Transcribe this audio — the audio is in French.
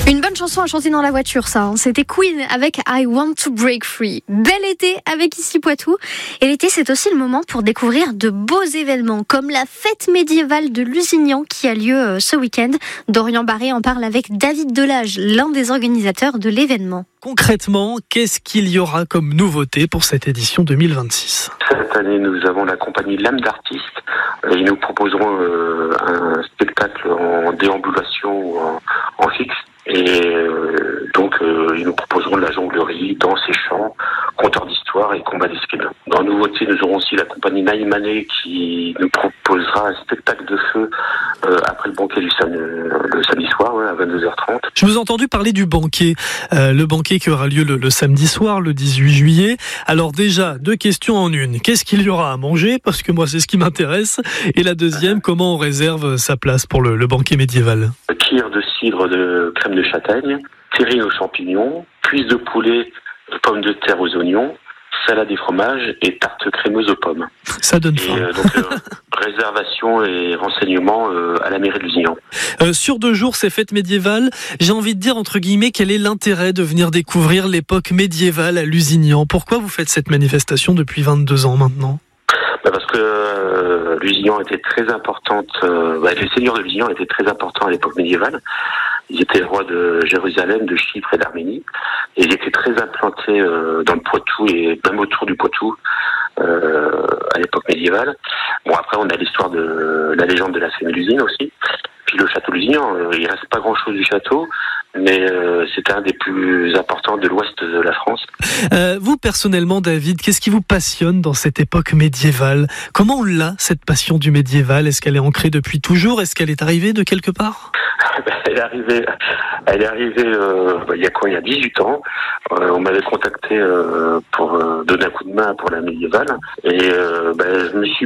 Une bonne chanson à chanter dans la voiture, ça. C'était Queen avec I Want to Break Free. Bel été avec Ici Poitou. Et l'été, c'est aussi le moment pour découvrir de beaux événements, comme la fête médiévale de Lusignan qui a lieu ce week-end. Dorian Barré en parle avec David Delage, l'un des organisateurs de l'événement. Concrètement, qu'est-ce qu'il y aura comme nouveauté pour cette édition 2026 ? Cette année, nous avons la compagnie L'Âme d'Artiste. Ils nous proposeront un spectacle en déambulation ou en fixe. Et donc, ils nous proposeront de la jonglerie, danse et chant, conteur d'histoire et combat d'escrime. Dans nouveauté, nous aurons aussi la compagnie Naïmané qui nous proposera un spectacle de feu après le banquet le samedi soir, à 22h30. Je vous ai entendu parler du banquet. Le banquet qui aura lieu le samedi soir, le 18 juillet. Alors déjà, 2 questions en une. Qu'est-ce qu'il y aura à manger ? Parce que moi, c'est ce qui m'intéresse. Et la deuxième, comment on réserve sa place pour le banquet médiéval ? Kir de cidre de crème de châtaigne, terrine aux champignons, cuisse de poulet, pommes de terre aux oignons, salade et fromage et tarte crémeuse aux pommes. Ça donne faim. Réservation et renseignements à la mairie de Lusignan. Sur 2 jours, ces fêtes médiévales, j'ai envie de dire, entre guillemets, quel est l'intérêt de venir découvrir l'époque médiévale à Lusignan ? Pourquoi vous faites cette manifestation depuis 22 ans maintenant ? Parce que Lusignan était très importante, les seigneurs de Lusignan étaient très importants à l'époque médiévale. Ils étaient rois de Jérusalem, de Chypre et d'Arménie. Et ils étaient très implantés dans le Poitou et même autour du Poitou à l'époque médiévale. Bon, après, on a l'histoire de la légende de la Sémélusine aussi. Puis le château de Lusignan, il reste pas grand-chose du château, mais c'était un des plus importants de l'ouest de la France. Vous, personnellement, David, qu'est-ce qui vous passionne dans cette époque médiévale ? Comment on l'a, cette passion du médiéval ? Est-ce qu'elle est ancrée depuis toujours ? Est-ce qu'elle est arrivée de quelque part ? Elle est arrivée il y a 18 ans. On m'avait contacté pour donner un coup de main pour la médiévale. Et je me suis